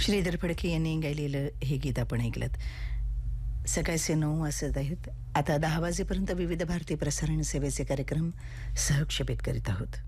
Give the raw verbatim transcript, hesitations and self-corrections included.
श्रीधर फडके यांनी गायलेलं हे गीत आपण ऐकलत. सकाळचे नऊ वाजत आहेत. आता दहा वाजेपर्यंत विविध भारतीय प्रसारण सेवेचे कार्यक्रम सहक्षेपित करीत आहोत.